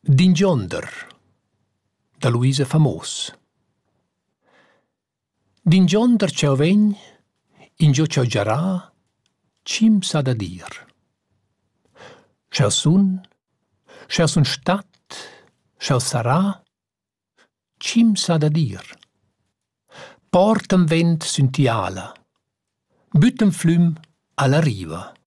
D'in gionder, da Luisa Famos. D'in gionder tgau vegn, in giò tgau giarà, tschim s'ha da dir. Schau sun stat, schau sarà, tschim s'ha da dir. Portan vent süntiala, bütten flüm alla riva.